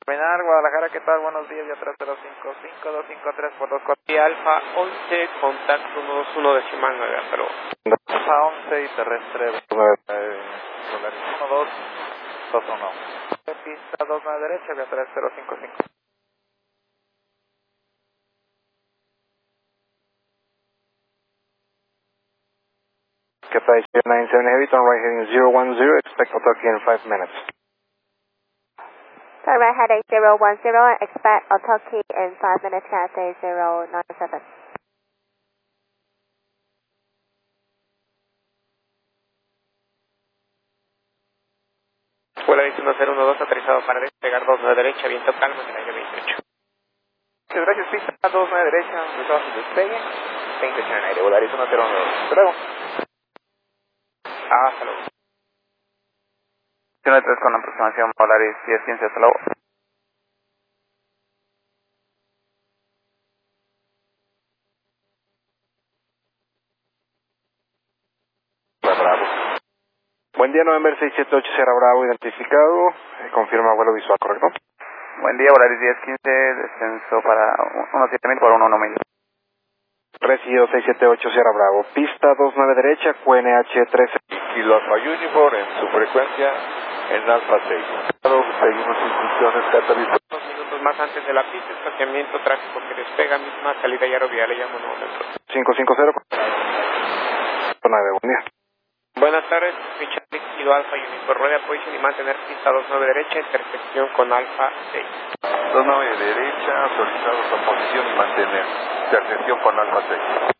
Terminal Guadalajara, ¿qué tal? Buenos días, ya 3055 253 por 24. Y Alfa 11, contacto 121 decimal 9, pero Alfa 11 y terrestre 1221. Pista 29 derecha, vía 3055. Capacity 97 Heavy, turn right heading 010, expect autarky in 5 minutes. Turn right heading 010, expect autarky in 5 minutes, Cathay 097. Vuelo 21012, aterrizado para despegar 29 derecha, viento calmo en el aire 28. Gracias, pista 29 derecha, empezamos su despegue, 20 en aire, Volaris 109. Hasta luego. Hasta luego. 193 con aproximación Volaris 1015, hasta luego. Bravo. Buen día, November 678 Sierra Bravo, identificado. Confirma vuelo visual, ¿correcto? Buen día, Volaris 1015, descenso para 17000 por 11000. Recibido 678 Sierra Bravo, pista 29 derecha, QNH 13. Kilo Alpha Uniform en su frecuencia en Alpha 6. Seguimos instrucciones catalizadas. 2 minutos más antes de la pista, estacionamiento, tráfico que despega, misma salida aerovial, le llamo nuevamente. 550. 9, buen día. Buenas tardes, soy Charlie, Kilo Alfa Uniform, rueda position y mantener pista 29 derecha, intersección con Alfa 6. 29 derecha, solicitado su posición y mantener. Intersección con Alpha 6.